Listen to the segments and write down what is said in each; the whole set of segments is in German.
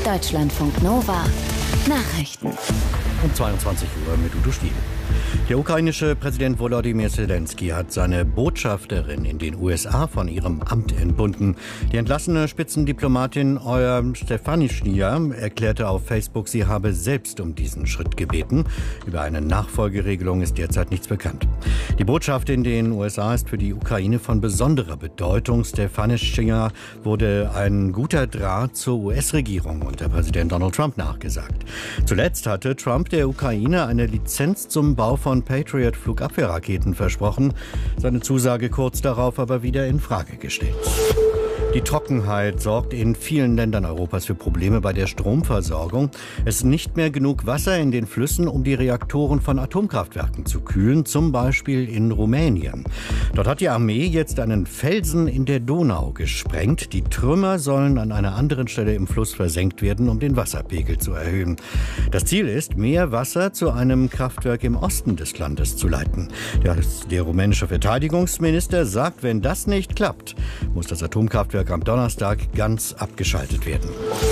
Deutschlandfunk Nova Nachrichten. Um 22 Uhr mit Udo Stiel. Der ukrainische Präsident Volodymyr Zelensky hat seine Botschafterin in den USA von ihrem Amt entbunden. Die entlassene Spitzendiplomatin Olga Stefanischnia erklärte auf Facebook, sie habe selbst um diesen Schritt gebeten. Über eine Nachfolgeregelung ist derzeit nichts bekannt. Die Botschaft in den USA ist für die Ukraine von besonderer Bedeutung. Stefanischnia wurde ein guter Draht zur US-Regierung unter Präsident Donald Trump nachgesagt. Zuletzt hatte Trump der Ukraine eine Lizenz zum Bau von Patriot-Flugabwehrraketen versprochen, seine Zusage kurz darauf aber wieder in Frage gestellt. Die Trockenheit sorgt in vielen Ländern Europas für Probleme bei der Stromversorgung. Es ist nicht mehr genug Wasser in den Flüssen, um die Reaktoren von Atomkraftwerken zu kühlen, zum Beispiel in Rumänien. Dort hat die Armee jetzt einen Felsen in der Donau gesprengt. Die Trümmer sollen an einer anderen Stelle im Fluss versenkt werden, um den Wasserpegel zu erhöhen. Das Ziel ist, mehr Wasser zu einem Kraftwerk im Osten des Landes zu leiten. Der rumänische Verteidigungsminister sagt, wenn das nicht klappt, muss das Atomkraftwerk am Donnerstag ganz abgeschaltet werden.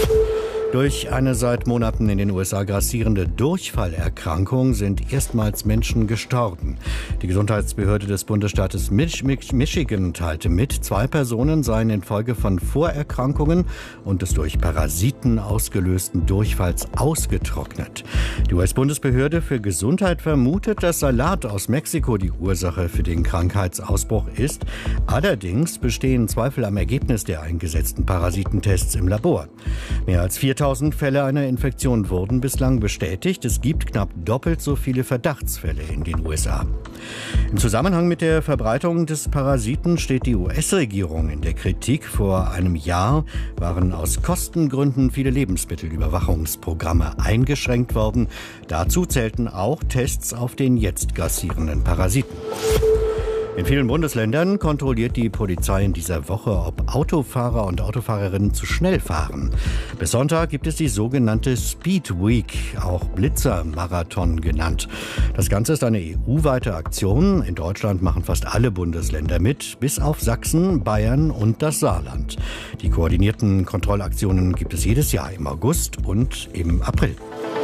Durch eine seit Monaten in den USA grassierende Durchfallerkrankung sind erstmals Menschen gestorben. Die Gesundheitsbehörde des Bundesstaates Michigan teilte mit, 2 Personen seien infolge von Vorerkrankungen und des durch Parasiten ausgelösten Durchfalls ausgetrocknet. Die US-Bundesbehörde für Gesundheit vermutet, dass Salat aus Mexiko die Ursache für den Krankheitsausbruch ist. Allerdings bestehen Zweifel am Ergebnis der eingesetzten Parasitentests im Labor. Mehr als 4.000 Fälle einer Infektion wurden bislang bestätigt. Es gibt knapp doppelt so viele Verdachtsfälle in den USA. Im Zusammenhang mit der Verbreitung des Parasiten steht die US-Regierung in der Kritik. Vor einem Jahr waren aus Kostengründen viele Lebensmittelüberwachungsprogramme eingeschränkt worden. Dazu zählten auch Tests auf den jetzt grassierenden Parasiten. In vielen Bundesländern kontrolliert die Polizei in dieser Woche, ob Autofahrer und Autofahrerinnen zu schnell fahren. Bis Sonntag gibt es die sogenannte Speed Week, auch Blitzermarathon genannt. Das Ganze ist eine EU-weite Aktion. In Deutschland machen fast alle Bundesländer mit, bis auf Sachsen, Bayern und das Saarland. Die koordinierten Kontrollaktionen gibt es jedes Jahr im August und im April.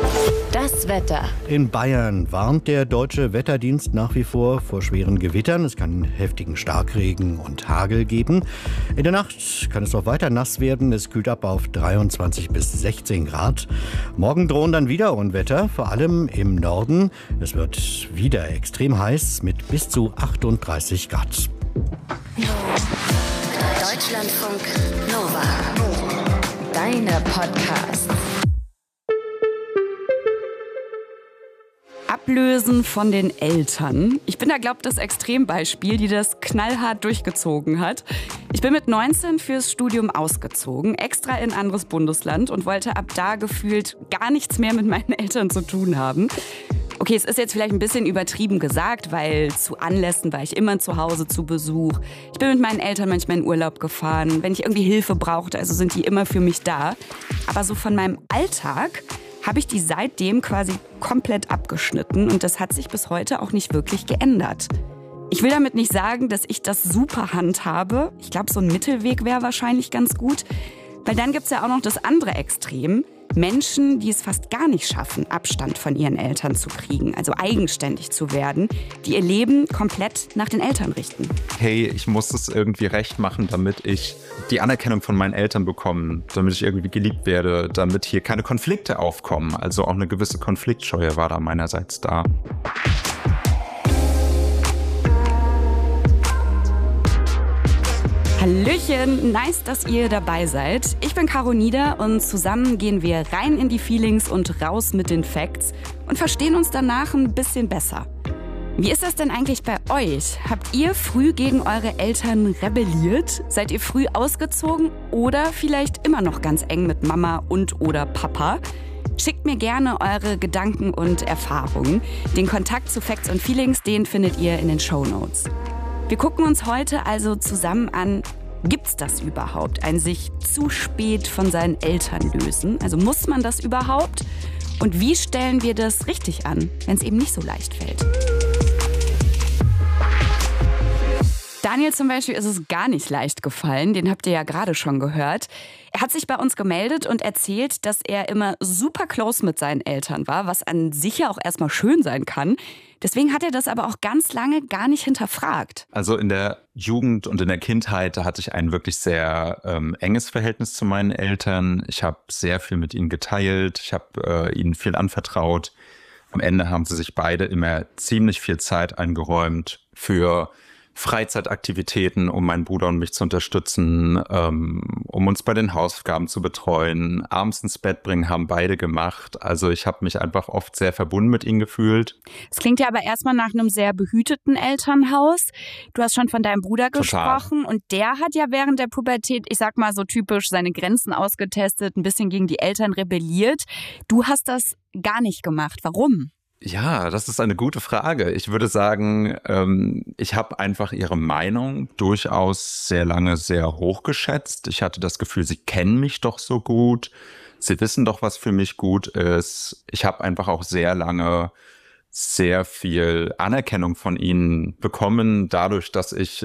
Das Wetter. In Bayern warnt der Deutsche Wetterdienst nach wie vor schweren Gewittern. Es kann heftigen Starkregen und Hagel geben. In der Nacht kann es auch weiter nass werden. Es kühlt ab auf 23 bis 16 Grad. Morgen drohen dann wieder Unwetter, vor allem im Norden. Es wird wieder extrem heiß mit bis zu 38 Grad. Deutschlandfunk Nova. Deine Podcasts. Ablösen von den Eltern. Ich bin da, glaube ich, das Extrembeispiel, die das knallhart durchgezogen hat. Ich bin mit 19 fürs Studium ausgezogen, extra in ein anderes Bundesland und wollte ab da gefühlt gar nichts mehr mit meinen Eltern zu tun haben. Okay, es ist jetzt vielleicht ein bisschen übertrieben gesagt, weil zu Anlässen war ich immer zu Hause zu Besuch. Ich bin mit meinen Eltern manchmal in Urlaub gefahren. Wenn ich irgendwie Hilfe brauchte, also sind die immer für mich da. Aber so von meinem Alltag habe ich die seitdem quasi komplett abgeschnitten und das hat sich bis heute auch nicht wirklich geändert. Ich will damit nicht sagen, dass ich das super handhabe. Ich glaube, so ein Mittelweg wäre wahrscheinlich ganz gut, weil dann gibt es ja auch noch das andere Extrem. Menschen, die es fast gar nicht schaffen, Abstand von ihren Eltern zu kriegen, also eigenständig zu werden, die ihr Leben komplett nach den Eltern richten. Hey, ich muss es irgendwie recht machen, damit ich die Anerkennung von meinen Eltern bekomme, damit ich irgendwie geliebt werde, damit hier keine Konflikte aufkommen. Also auch eine gewisse Konfliktscheue war da meinerseits da. Hallöchen, nice, dass ihr dabei seid. Ich bin Caro Nieder und zusammen gehen wir rein in die Feelings und raus mit den Facts und verstehen uns danach ein bisschen besser. Wie ist das denn eigentlich bei euch? Habt ihr früh gegen eure Eltern rebelliert? Seid ihr früh ausgezogen oder vielleicht immer noch ganz eng mit Mama und oder Papa? Schickt mir gerne eure Gedanken und Erfahrungen. Den Kontakt zu Facts und Feelings, den findet ihr in den Shownotes. Wir gucken uns heute also zusammen an, gibt's das überhaupt? Ein sich zu spät von seinen Eltern lösen? Also muss man das überhaupt? Und wie stellen wir das richtig an, wenn es eben nicht so leicht fällt? Daniel zum Beispiel ist es gar nicht leicht gefallen, den habt ihr ja gerade schon gehört. Er hat sich bei uns gemeldet und erzählt, dass er immer super close mit seinen Eltern war, was an sich ja auch erstmal schön sein kann. Deswegen hat er das aber auch ganz lange gar nicht hinterfragt. Also in der Jugend und in der Kindheit, da hatte ich ein wirklich sehr enges Verhältnis zu meinen Eltern. Ich habe sehr viel mit ihnen geteilt, ich habe ihnen viel anvertraut. Am Ende haben sie sich beide immer ziemlich viel Zeit eingeräumt für Freizeitaktivitäten, um meinen Bruder und mich zu unterstützen, um uns bei den Hausaufgaben zu betreuen. Abends ins Bett bringen haben beide gemacht. Also ich habe mich einfach oft sehr verbunden mit ihnen gefühlt. Es klingt ja aber erstmal nach einem sehr behüteten Elternhaus. Du hast schon von deinem Bruder gesprochen und der hat ja während der Pubertät, ich sag mal so typisch, seine Grenzen ausgetestet, ein bisschen gegen die Eltern rebelliert. Du hast das gar nicht gemacht. Warum? Ja, das ist eine gute Frage. Ich würde sagen, ich habe einfach ihre Meinung durchaus sehr lange sehr hoch geschätzt. Ich hatte das Gefühl, sie kennen mich doch so gut. Sie wissen doch, was für mich gut ist. Ich habe einfach auch sehr lange sehr viel Anerkennung von ihnen bekommen, dadurch, dass ich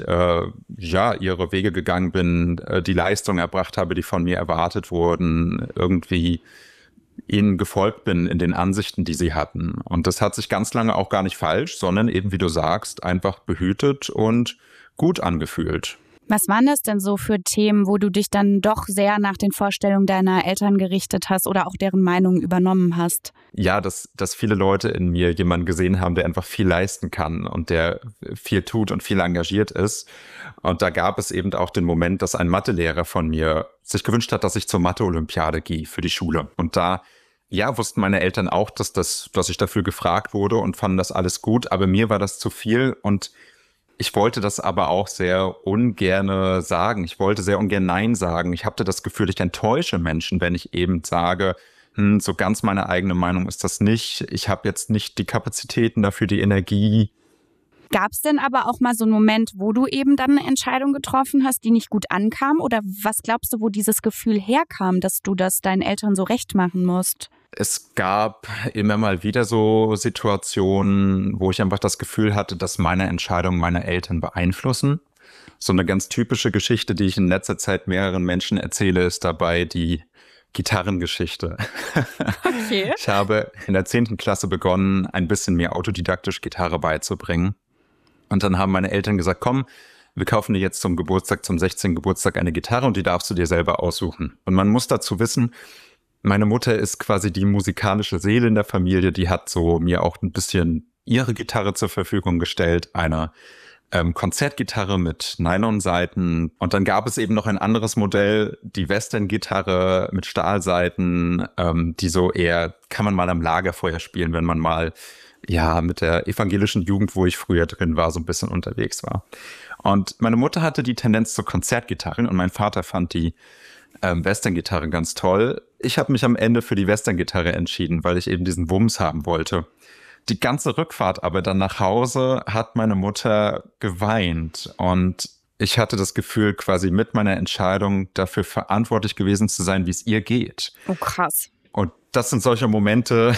ihre Wege gegangen bin, die Leistung erbracht habe, die von mir erwartet wurden, irgendwie ihnen gefolgt bin in den Ansichten, die sie hatten. Und das hat sich ganz lange auch gar nicht falsch, sondern eben, wie du sagst, einfach behütet und gut angefühlt. Was waren das denn so für Themen, wo du dich dann doch sehr nach den Vorstellungen deiner Eltern gerichtet hast oder auch deren Meinungen übernommen hast? Ja, dass viele Leute in mir jemanden gesehen haben, der einfach viel leisten kann und der viel tut und viel engagiert ist. Und da gab es eben auch den Moment, dass ein Mathelehrer von mir sich gewünscht hat, dass ich zur Mathe-Olympiade gehe für die Schule. Und da wussten meine Eltern auch, dass ich dafür gefragt wurde und fanden das alles gut. Aber mir war das zu viel und ich wollte das aber auch sehr ungerne sagen. Ich wollte sehr ungern Nein sagen. Ich hatte das Gefühl, ich enttäusche Menschen, wenn ich eben sage, so ganz meine eigene Meinung ist das nicht. Ich habe jetzt nicht die Kapazitäten dafür, die Energie. Gab es denn aber auch mal so einen Moment, wo du eben dann eine Entscheidung getroffen hast, die nicht gut ankam? Oder was glaubst du, wo dieses Gefühl herkam, dass du das deinen Eltern so recht machen musst? Es gab immer mal wieder so Situationen, wo ich einfach das Gefühl hatte, dass meine Entscheidungen meine Eltern beeinflussen. So eine ganz typische Geschichte, die ich in letzter Zeit mehreren Menschen erzähle, ist dabei die Gitarrengeschichte. Okay. Ich habe in der 10. Klasse begonnen, ein bisschen mehr autodidaktisch Gitarre beizubringen. Und dann haben meine Eltern gesagt, komm, wir kaufen dir jetzt zum 16. Geburtstag eine Gitarre und die darfst du dir selber aussuchen. Und man muss dazu wissen, meine Mutter ist quasi die musikalische Seele in der Familie, die hat so mir auch ein bisschen ihre Gitarre zur Verfügung gestellt, eine Konzertgitarre mit Nylonsaiten. Und dann gab es eben noch ein anderes Modell, die Western-Gitarre mit Stahlsaiten, die so eher, kann man mal am Lagerfeuer spielen, wenn man mal mit der evangelischen Jugend, wo ich früher drin war, so ein bisschen unterwegs war. Und meine Mutter hatte die Tendenz zur Konzertgitarre und mein Vater fand die Western-Gitarre ganz toll. Ich habe mich am Ende für die Western-Gitarre entschieden, weil ich eben diesen Wumms haben wollte. Die ganze Rückfahrt aber dann nach Hause hat meine Mutter geweint und ich hatte das Gefühl, quasi mit meiner Entscheidung dafür verantwortlich gewesen zu sein, wie es ihr geht. Oh, krass. Und das sind solche Momente,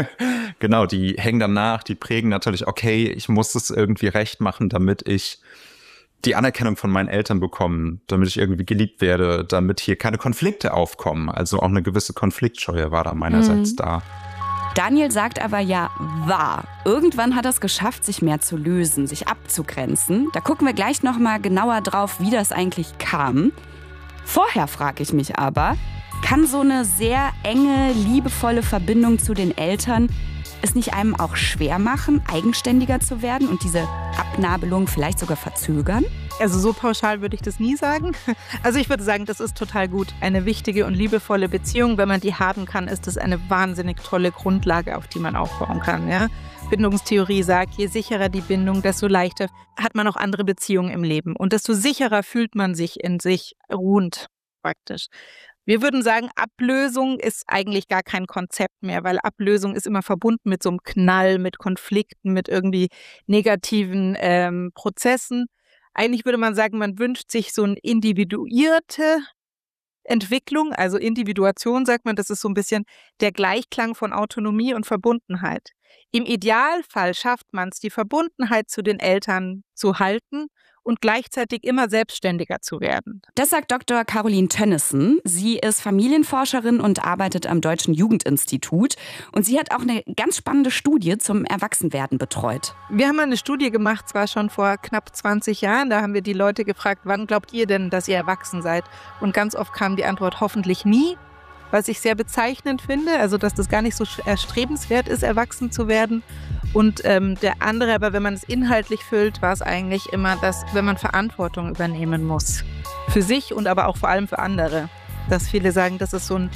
genau, die hängen danach, die prägen natürlich, okay, ich muss es irgendwie recht machen, damit ich die Anerkennung von meinen Eltern bekomme, damit ich irgendwie geliebt werde, damit hier keine Konflikte aufkommen. Also auch eine gewisse Konfliktscheue war da meinerseits da. Daniel sagt aber irgendwann hat er es geschafft, sich mehr zu lösen, sich abzugrenzen. Da gucken wir gleich noch mal genauer drauf, wie das eigentlich kam. Vorher frage ich mich aber, kann so eine sehr enge, liebevolle Verbindung zu den Eltern es nicht einem auch schwer machen, eigenständiger zu werden und diese Abnabelung vielleicht sogar verzögern? Also so pauschal würde ich das nie sagen. Also ich würde sagen, das ist total gut. Eine wichtige und liebevolle Beziehung, wenn man die haben kann, ist das eine wahnsinnig tolle Grundlage, auf die man aufbauen kann. Ja? Bindungstheorie sagt, je sicherer die Bindung, desto leichter hat man auch andere Beziehungen im Leben. Und desto sicherer fühlt man sich in sich ruhend praktisch. Wir würden sagen, Ablösung ist eigentlich gar kein Konzept mehr, weil Ablösung ist immer verbunden mit so einem Knall, mit Konflikten, mit irgendwie negativen Prozessen. Eigentlich würde man sagen, man wünscht sich so eine individuierte Entwicklung, also Individuation sagt man, das ist so ein bisschen der Gleichklang von Autonomie und Verbundenheit. Im Idealfall schafft man es, die Verbundenheit zu den Eltern zu halten und gleichzeitig immer selbstständiger zu werden. Das sagt Dr. Caroline Tönnissen. Sie ist Familienforscherin und arbeitet am Deutschen Jugendinstitut. Und sie hat auch eine ganz spannende Studie zum Erwachsenwerden betreut. Wir haben eine Studie gemacht, zwar schon vor knapp 20 Jahren. Da haben wir die Leute gefragt, wann glaubt ihr denn, dass ihr erwachsen seid? Und ganz oft kam die Antwort hoffentlich nie. Was ich sehr bezeichnend finde, also dass das gar nicht so erstrebenswert ist, erwachsen zu werden. Und der andere, aber wenn man es inhaltlich füllt, war es eigentlich immer, dass wenn man Verantwortung übernehmen muss. Für sich und aber auch vor allem für andere. Dass viele sagen, das ist so ein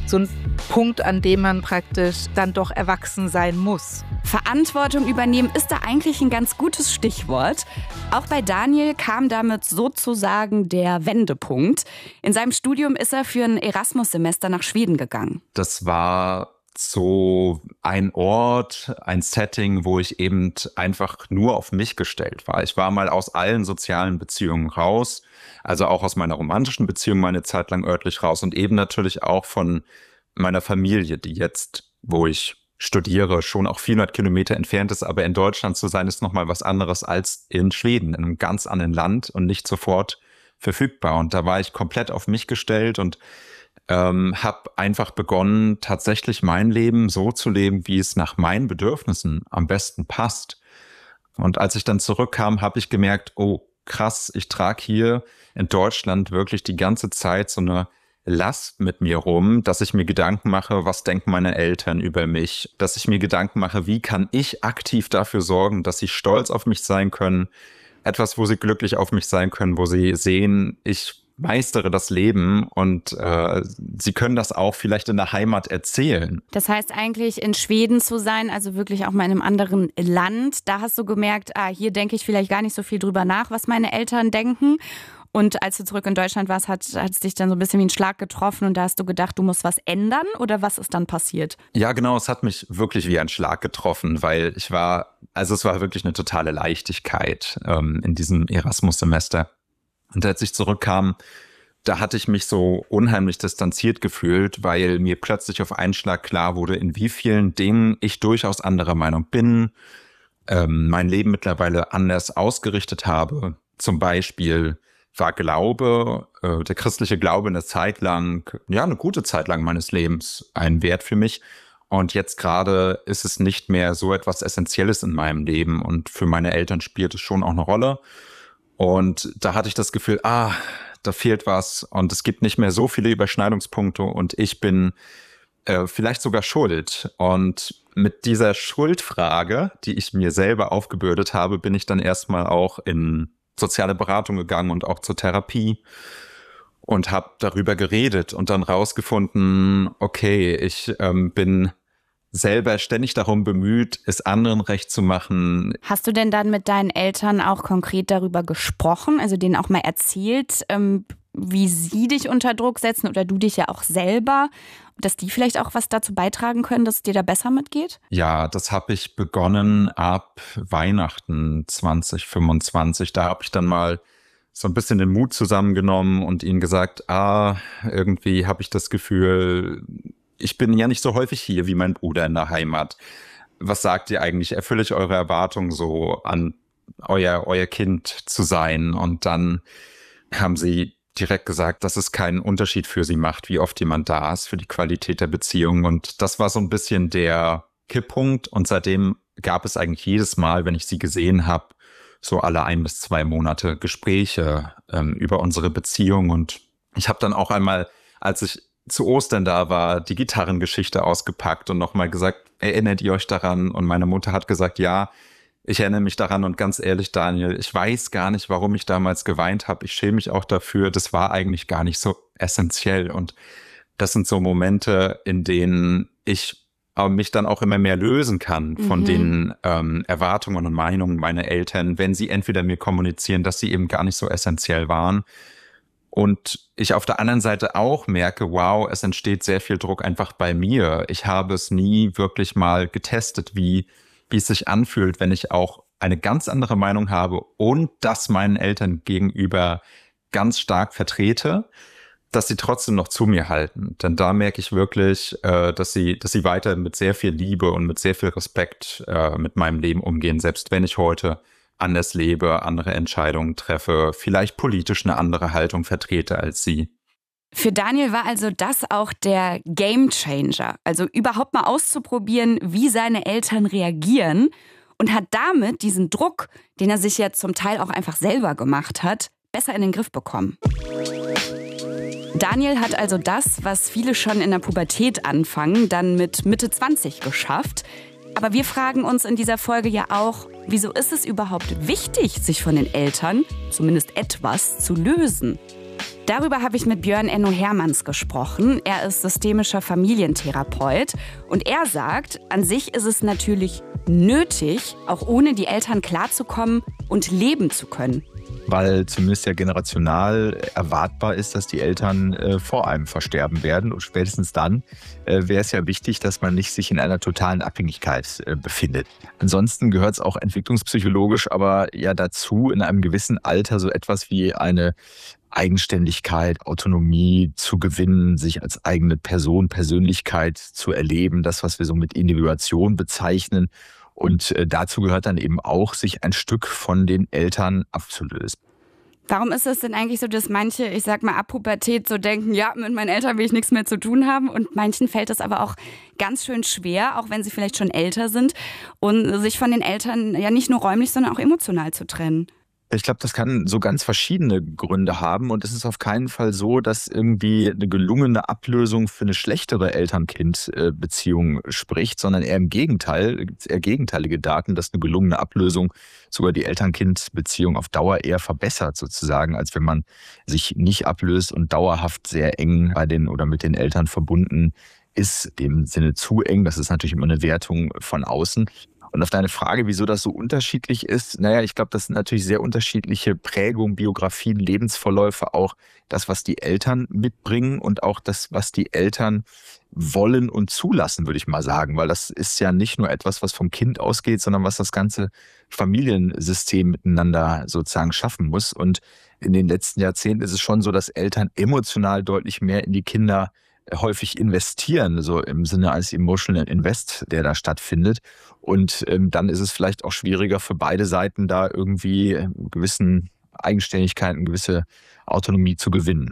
Punkt, an dem man praktisch dann doch erwachsen sein muss. Verantwortung übernehmen ist da eigentlich ein ganz gutes Stichwort. Auch bei Daniel kam damit sozusagen der Wendepunkt. In seinem Studium ist er für ein Erasmus-Semester nach Schweden gegangen. Das war so ein Ort, ein Setting, wo ich eben einfach nur auf mich gestellt war. Ich war mal aus allen sozialen Beziehungen raus, also auch aus meiner romantischen Beziehung meine Zeit lang örtlich raus und eben natürlich auch von meiner Familie, die jetzt, wo ich studiere, schon auch 400 Kilometer entfernt ist, aber in Deutschland zu sein, ist nochmal was anderes als in Schweden, in einem ganz anderen Land und nicht sofort verfügbar. Und da war ich komplett auf mich gestellt und habe einfach begonnen, tatsächlich mein Leben so zu leben, wie es nach meinen Bedürfnissen am besten passt. Und als ich dann zurückkam, habe ich gemerkt, oh krass, ich trage hier in Deutschland wirklich die ganze Zeit so eine Last mit mir rum, dass ich mir Gedanken mache, was denken meine Eltern über mich, dass ich mir Gedanken mache, wie kann ich aktiv dafür sorgen, dass sie stolz auf mich sein können, etwas, wo sie glücklich auf mich sein können, wo sie sehen, ich meistere das Leben und sie können das auch vielleicht in der Heimat erzählen. Das heißt eigentlich in Schweden zu sein, also wirklich auch mal in einem anderen Land. Da hast du gemerkt, hier denke ich vielleicht gar nicht so viel drüber nach, was meine Eltern denken. Und als du zurück in Deutschland warst, hat es dich dann so ein bisschen wie ein Schlag getroffen und da hast du gedacht, du musst was ändern oder was ist dann passiert? Ja, genau, es hat mich wirklich wie ein Schlag getroffen, weil es war wirklich eine totale Leichtigkeit in diesem Erasmus-Semester. Und als ich zurückkam, da hatte ich mich so unheimlich distanziert gefühlt, weil mir plötzlich auf einen Schlag klar wurde, in wie vielen Dingen ich durchaus anderer Meinung bin, mein Leben mittlerweile anders ausgerichtet habe. Zum Beispiel war Glaube, der christliche Glaube eine Zeit lang, ja, eine gute Zeit lang meines Lebens ein Wert für mich. Und jetzt gerade ist es nicht mehr so etwas Essentielles in meinem Leben und für meine Eltern spielt es schon auch eine Rolle. Und da hatte ich das Gefühl, da fehlt was und es gibt nicht mehr so viele Überschneidungspunkte und ich bin vielleicht sogar schuld. Und mit dieser Schuldfrage, die ich mir selber aufgebürdet habe, bin ich dann erstmal auch in soziale Beratung gegangen und auch zur Therapie und habe darüber geredet und dann rausgefunden, okay, ich bin selber ständig darum bemüht, es anderen recht zu machen. Hast du denn dann mit deinen Eltern auch konkret darüber gesprochen, also denen auch mal erzählt, wie sie dich unter Druck setzen oder du dich ja auch selber, dass die vielleicht auch was dazu beitragen können, dass es dir da besser mitgeht? Ja, das habe ich begonnen ab Weihnachten 2025. Da habe ich dann mal so ein bisschen den Mut zusammengenommen und ihnen gesagt, irgendwie habe ich das Gefühl, ich bin ja nicht so häufig hier wie mein Bruder in der Heimat. Was sagt ihr eigentlich? Erfülle ich eure Erwartungen so an euer Kind zu sein? Und dann haben sie direkt gesagt, dass es keinen Unterschied für sie macht, wie oft jemand da ist, für die Qualität der Beziehung. Und das war so ein bisschen der Kipppunkt. Und seitdem gab es eigentlich jedes Mal, wenn ich sie gesehen habe, so alle 1 bis 2 Monate Gespräche über unsere Beziehung. Und ich habe dann auch einmal, als ich zu Ostern da war, die Gitarrengeschichte ausgepackt und nochmal gesagt, erinnert ihr euch daran? Und meine Mutter hat gesagt, ja, ich erinnere mich daran und ganz ehrlich, Daniel, ich weiß gar nicht, warum ich damals geweint habe. Ich schäme mich auch dafür. Das war eigentlich gar nicht so essentiell. Und das sind so Momente, in denen ich mich dann auch immer mehr lösen kann von den Erwartungen und Meinungen meiner Eltern, wenn sie entweder mir kommunizieren, dass sie eben gar nicht so essentiell waren. Und ich auf der anderen Seite auch merke, wow, es entsteht sehr viel Druck einfach bei mir. Ich habe es nie wirklich mal getestet, wie es sich anfühlt, wenn ich auch eine ganz andere Meinung habe und das meinen Eltern gegenüber ganz stark vertrete, dass sie trotzdem noch zu mir halten. Denn da merke ich wirklich, dass sie weiter mit sehr viel Liebe und mit sehr viel Respekt mit meinem Leben umgehen, selbst wenn ich heute anders lebe, andere Entscheidungen treffe, vielleicht politisch eine andere Haltung vertrete als sie. Für Daniel war also das auch der Gamechanger, also überhaupt mal auszuprobieren, wie seine Eltern reagieren, und hat damit diesen Druck, den er sich jetzt zum Teil auch einfach selber gemacht hat, besser in den Griff bekommen. Daniel hat also das, was viele schon in der Pubertät anfangen, dann mit Mitte 20 geschafft. Aber wir fragen uns in dieser Folge ja auch, wieso ist es überhaupt wichtig, sich von den Eltern, zumindest etwas, zu lösen? Darüber habe ich mit Björn Enno Hermanns gesprochen. Er ist systemischer Familientherapeut und er sagt, an sich ist es natürlich nötig, auch ohne die Eltern klarzukommen und leben zu können. Weil zumindest ja generational erwartbar ist, dass die Eltern vor einem versterben werden. Und spätestens dann wäre es ja wichtig, dass man nicht sich in einer totalen Abhängigkeit befindet. Ansonsten gehört es auch entwicklungspsychologisch aber ja dazu, in einem gewissen Alter so etwas wie eine Eigenständigkeit, Autonomie zu gewinnen, sich als eigene Person, Persönlichkeit zu erleben, das, was wir so mit Individuation bezeichnen. Und dazu gehört dann eben auch, sich ein Stück von den Eltern abzulösen. Warum ist es denn eigentlich so, dass manche, ich sag mal, ab Pubertät so denken, ja, mit meinen Eltern will ich nichts mehr zu tun haben, und manchen fällt es aber auch ganz schön schwer, auch wenn sie vielleicht schon älter sind, und sich von den Eltern ja nicht nur räumlich, sondern auch emotional zu trennen? Ich glaube, das kann so ganz verschiedene Gründe haben, und es ist auf keinen Fall so, dass irgendwie eine gelungene Ablösung für eine schlechtere Eltern-Kind-Beziehung spricht, sondern eher im Gegenteil, gibt es eher gegenteilige Daten, dass eine gelungene Ablösung sogar die Eltern-Kind-Beziehung auf Dauer eher verbessert sozusagen, als wenn man sich nicht ablöst und dauerhaft sehr eng bei den oder mit den Eltern verbunden ist, im Sinne zu eng. Das ist natürlich immer eine Wertung von außen. Und auf deine Frage, wieso das so unterschiedlich ist, ich glaube, das sind natürlich sehr unterschiedliche Prägungen, Biografien, Lebensverläufe, auch das, was die Eltern mitbringen und auch das, was die Eltern wollen und zulassen, würde ich mal sagen. Weil das ist ja nicht nur etwas, was vom Kind ausgeht, sondern was das ganze Familiensystem miteinander sozusagen schaffen muss. Und in den letzten Jahrzehnten ist es schon so, dass Eltern emotional deutlich mehr in die Kinder häufig investieren, so im Sinne eines Emotional Invest, der da stattfindet. Und dann ist es vielleicht auch schwieriger für beide Seiten, da irgendwie gewissen Eigenständigkeiten, gewisse Autonomie zu gewinnen.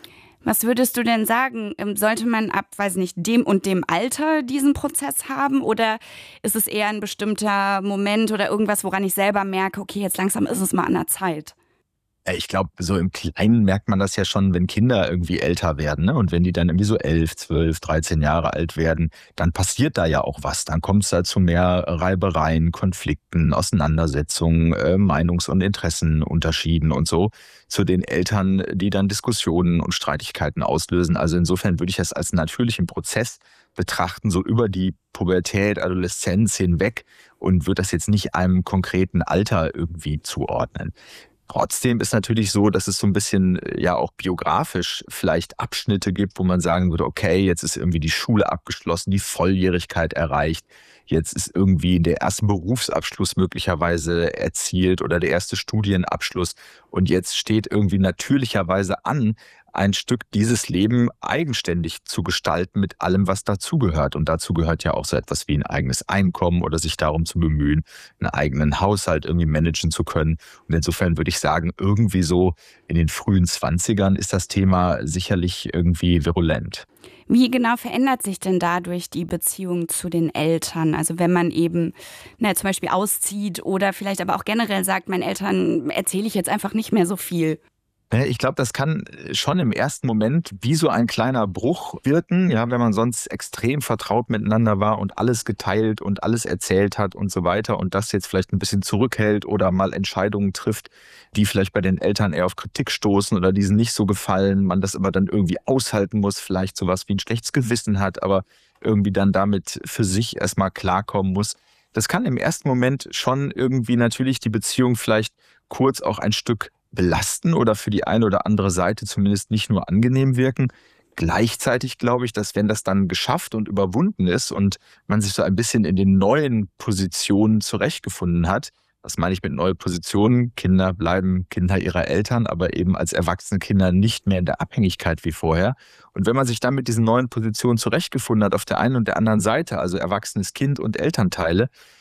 Was würdest du denn sagen? Sollte man ab, weiß nicht, dem und dem Alter diesen Prozess haben? Oder ist es eher ein bestimmter Moment oder irgendwas, woran ich selber merke, okay, jetzt langsam ist es mal an der Zeit? Ich glaube, so im Kleinen merkt man das ja schon, wenn Kinder irgendwie älter werden, ne? Und wenn die dann irgendwie so 11, 12, 13 Jahre alt werden, dann passiert da ja auch was. Dann kommt es da zu mehr Reibereien, Konflikten, Auseinandersetzungen, Meinungs- und Interessenunterschieden und so zu den Eltern, die dann Diskussionen und Streitigkeiten auslösen. Also insofern würde ich das als natürlichen Prozess betrachten, so über die Pubertät, Adoleszenz hinweg, und würde das jetzt nicht einem konkreten Alter irgendwie zuordnen. Trotzdem ist natürlich so, dass es so ein bisschen ja auch biografisch vielleicht Abschnitte gibt, wo man sagen würde, okay, jetzt ist irgendwie die Schule abgeschlossen, die Volljährigkeit erreicht, jetzt ist irgendwie der erste Berufsabschluss möglicherweise erzielt oder der erste Studienabschluss, und jetzt steht irgendwie natürlicherweise an, ein Stück dieses Leben eigenständig zu gestalten mit allem, was dazugehört. Und dazu gehört ja auch so etwas wie ein eigenes Einkommen oder sich darum zu bemühen, einen eigenen Haushalt irgendwie managen zu können. Und insofern würde ich sagen, irgendwie so in den frühen 20ern ist das Thema sicherlich irgendwie virulent. Wie genau verändert sich denn dadurch die Beziehung zu den Eltern? Also wenn man eben zum Beispiel auszieht oder vielleicht aber auch generell sagt, meinen Eltern erzähle ich jetzt einfach nicht mehr so viel. Ich glaube, das kann schon im ersten Moment wie so ein kleiner Bruch wirken, ja, wenn man sonst extrem vertraut miteinander war und alles geteilt und alles erzählt hat und so weiter, und das jetzt vielleicht ein bisschen zurückhält oder mal Entscheidungen trifft, die vielleicht bei den Eltern eher auf Kritik stoßen oder diesen nicht so gefallen, man das aber dann irgendwie aushalten muss, vielleicht sowas wie ein schlechtes Gewissen hat, aber irgendwie dann damit für sich erstmal klarkommen muss. Das kann im ersten Moment schon irgendwie natürlich die Beziehung vielleicht kurz auch ein Stück belasten oder für die eine oder andere Seite zumindest nicht nur angenehm wirken. Gleichzeitig glaube ich, dass wenn das dann geschafft und überwunden ist und man sich so ein bisschen in den neuen Positionen zurechtgefunden hat, was meine ich mit neuen Positionen? Kinder bleiben Kinder ihrer Eltern, aber eben als erwachsene Kinder nicht mehr in der Abhängigkeit wie vorher. Und wenn man sich dann mit diesen neuen Positionen zurechtgefunden hat auf der einen und der anderen Seite, also erwachsenes Kind und Elternteile,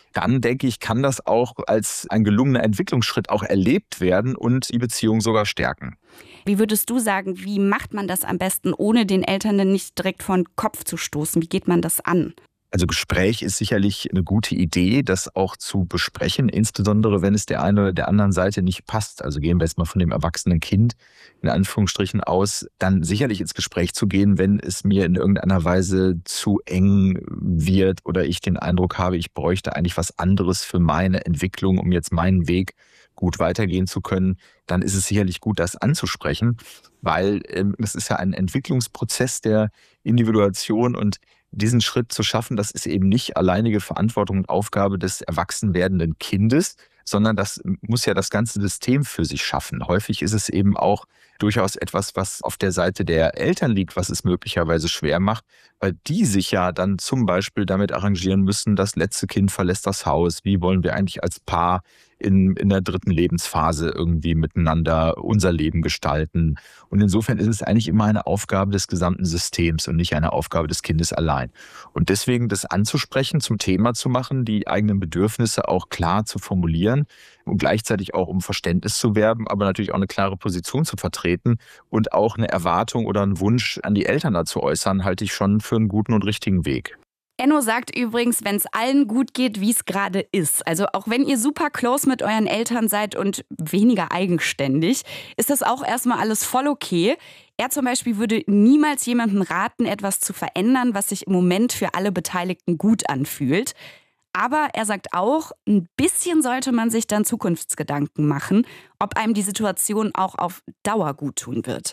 dann denke ich, kann das auch als ein gelungener Entwicklungsschritt auch erlebt werden und die Beziehung sogar stärken. Wie würdest du sagen, wie macht man das am besten, ohne den Eltern dann nicht direkt vor den Kopf zu stoßen? Wie geht man das an? Also Gespräch ist sicherlich eine gute Idee, das auch zu besprechen, insbesondere wenn es der einen oder der anderen Seite nicht passt. Also gehen wir jetzt mal von dem erwachsenen Kind in Anführungsstrichen aus, dann sicherlich ins Gespräch zu gehen, wenn es mir in irgendeiner Weise zu eng wird oder ich den Eindruck habe, ich bräuchte eigentlich was anderes für meine Entwicklung, um jetzt meinen Weg gut weitergehen zu können, dann ist es sicherlich gut, das anzusprechen, weil das ist ja ein Entwicklungsprozess der Individuation und diesen Schritt zu schaffen, das ist eben nicht alleinige Verantwortung und Aufgabe des erwachsen werdenden Kindes, sondern das muss ja das ganze System für sich schaffen. Häufig ist es eben auch durchaus etwas, was auf der Seite der Eltern liegt, was es möglicherweise schwer macht, weil die sich ja dann zum Beispiel damit arrangieren müssen, das letzte Kind verlässt das Haus. Wie wollen wir eigentlich als Paar in der 3. Lebensphase irgendwie miteinander unser Leben gestalten? Und insofern ist es eigentlich immer eine Aufgabe des gesamten Systems und nicht eine Aufgabe des Kindes allein. Und deswegen das anzusprechen, zum Thema zu machen, die eigenen Bedürfnisse auch klar zu formulieren und gleichzeitig auch um Verständnis zu werben, aber natürlich auch eine klare Position zu vertreten und auch eine Erwartung oder einen Wunsch an die Eltern dazu äußern, halte ich schon für einen guten und richtigen Weg. Enno sagt übrigens, wenn es allen gut geht, wie es gerade ist. Also auch wenn ihr super close mit euren Eltern seid und weniger eigenständig, ist das auch erstmal alles voll okay. Er zum Beispiel würde niemals jemandem raten, etwas zu verändern, was sich im Moment für alle Beteiligten gut anfühlt. Aber er sagt auch, ein bisschen sollte man sich dann Zukunftsgedanken machen, ob einem die Situation auch auf Dauer gut tun wird.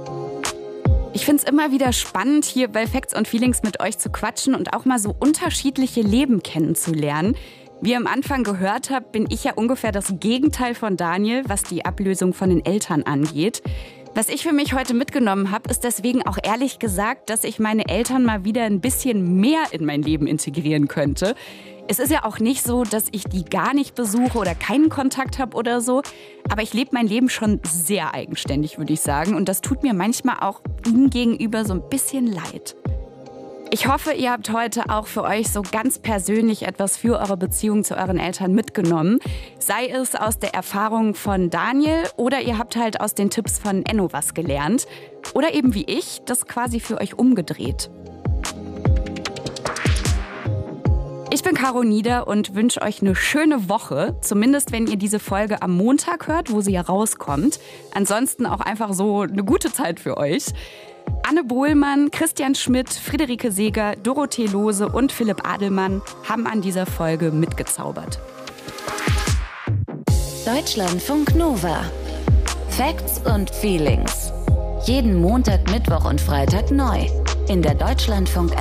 Ich finde es immer wieder spannend, hier bei Facts und Feelings mit euch zu quatschen und auch mal so unterschiedliche Leben kennenzulernen. Wie ihr am Anfang gehört habt, bin ich ja ungefähr das Gegenteil von Daniel, was die Ablösung von den Eltern angeht. Was ich für mich heute mitgenommen habe, ist deswegen auch ehrlich gesagt, dass ich meine Eltern mal wieder ein bisschen mehr in mein Leben integrieren könnte. Es ist ja auch nicht so, dass ich die gar nicht besuche oder keinen Kontakt habe oder so. Aber ich lebe mein Leben schon sehr eigenständig, würde ich sagen. Und das tut mir manchmal auch ihnen gegenüber so ein bisschen leid. Ich hoffe, ihr habt heute auch für euch so ganz persönlich etwas für eure Beziehung zu euren Eltern mitgenommen. Sei es aus der Erfahrung von Daniel oder ihr habt halt aus den Tipps von Enno was gelernt. Oder eben wie ich, das quasi für euch umgedreht. Ich bin Caro Nieder und wünsche euch eine schöne Woche. Zumindest, wenn ihr diese Folge am Montag hört, wo sie ja rauskommt. Ansonsten auch einfach so eine gute Zeit für euch. Anne Bohlmann, Christian Schmidt, Friederike Seeger, Dorothee Lohse und Philipp Adelmann haben an dieser Folge mitgezaubert. Deutschlandfunk Nova. Facts und Feelings. Jeden Montag, Mittwoch und Freitag neu. In der Deutschlandfunk